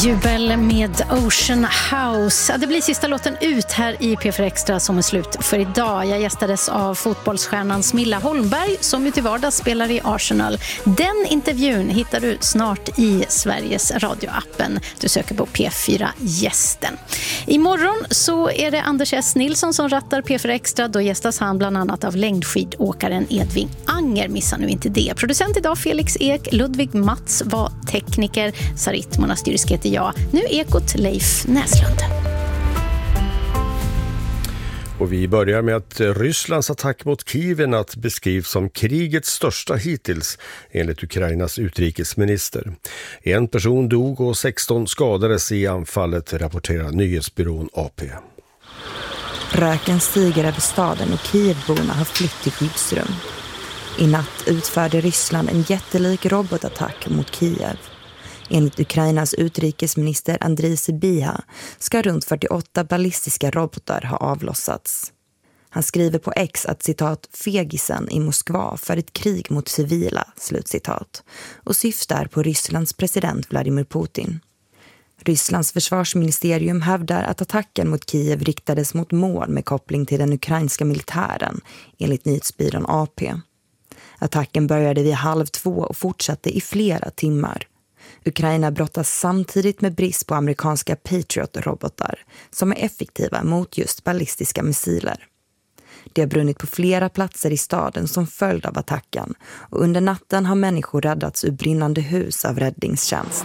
Jubel med Ocean House. Det blir sista låten ut här i P4 Extra som är slut för idag. Jag gästades av fotbollsstjärnan Smilla Holmberg som ju till vardags spelar i Arsenal. Den intervjun hittar du snart i Sveriges radioappen. Du söker på P4 Gästen. Imorgon så är det Anders S. Nilsson som rattar P4 Extra. Då gästas han bland annat av längdskidåkaren Edvin Anger. Missa nu inte det. Producent idag Felix Ek, Ludvig Mats var tekniker, Sarit Monastyrsk heter jag. Nu Ekot Leif Näslund. Och vi börjar med att Rysslands attack mot Kiev beskrivs som krigets största hittills enligt Ukrainas utrikesminister. En person dog och 16 skadades i anfallet, rapporterar nyhetsbyrån AP. Röken stiger över staden och Kievborna har flytt till skyddsrum. I natt utförde Ryssland en jättelik robotattack mot Kiev. Enligt Ukrainas utrikesminister Andriy Sybiha ska runt 48 ballistiska robotar ha avlossats. Han skriver på X att citat fegisen i Moskva för ett krig mot civila, slutcitat, och syftar på Rysslands president Vladimir Putin. Rysslands försvarsministerium hävdar att attacken mot Kiev riktades mot mål med koppling till den ukrainska militären, enligt nyhetsbyrån AP. Attacken började vid 1:30 och fortsatte i flera timmar. Ukraina brottas samtidigt med brist på amerikanska Patriot-robotar som är effektiva mot just ballistiska missiler. Det har brunnit på flera platser i staden som följd av attacken och under natten har människor räddats ur brinnande hus av räddningstjänst.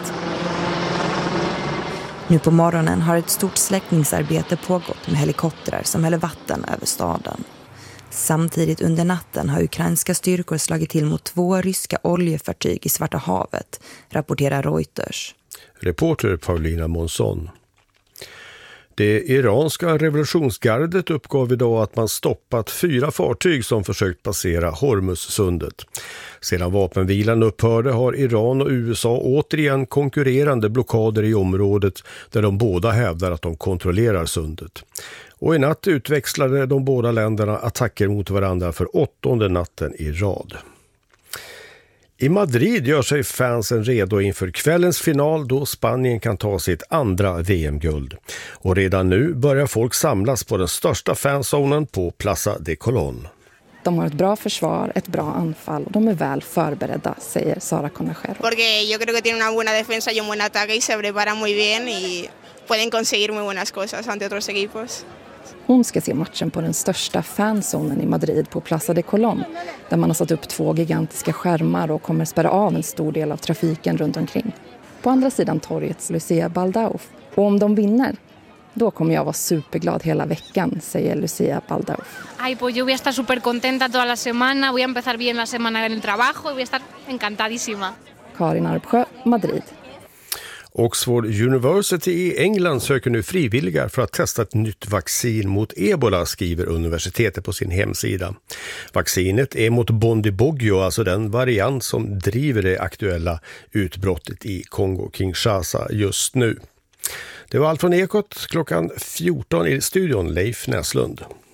Nu på morgonen har ett stort släckningsarbete pågått med helikoptrar som häller vatten över staden. Samtidigt under natten har ukrainska styrkor slagit till mot 2 ryska oljefartyg i Svarta havet, rapporterar Reuters. Reporter Paulina Månsson. Det iranska revolutionsgardet uppgav idag att man stoppat 4 fartyg som försökt passera Hormuzsundet. Sedan vapenvilan upphörde har Iran och USA återigen konkurrerande blockader i området där de båda hävdar att de kontrollerar sundet. Och i natt utväxlade de båda länderna attacker mot varandra för 8:e natten i rad. I Madrid gör sig fansen redo inför kvällens final då Spanien kan ta sitt andra VM-guld. Och redan nu börjar folk samlas på den största fanzonen på Plaza de Colón. De har ett bra försvar, ett bra anfall och de är väl förberedda, säger Sara Conejero. Porque yo creo que tiene una buena defensa y un buen ataque y se prepara muy bien y pueden conseguir muy buenas cosas ante otros equipos. Hon ska se matchen på den största fanzonen i Madrid på Plaza de Colón, där man har satt upp 2 gigantiska skärmar och kommer spärra av en stor del av trafiken runt omkring. På andra sidan torgets Lucía Baldauf. Och om de vinner, då kommer jag vara superglad hela veckan, säger Lucía Baldauf. Ay, pues yo voy a estar súper contenta toda la semana, voy a empezar bien la semana en el trabajo y voy a estar encantadísima. Karin Arpsjö, Madrid. Oxford University i England söker nu frivilliga för att testa ett nytt vaccin mot Ebola, skriver universitetet på sin hemsida. Vaccinet är mot Bundibugyo, alltså den variant som driver det aktuella utbrottet i Kongo-Kinshasa just nu. Det var allt från Ekot klockan 14 i studion, Leif Näslund.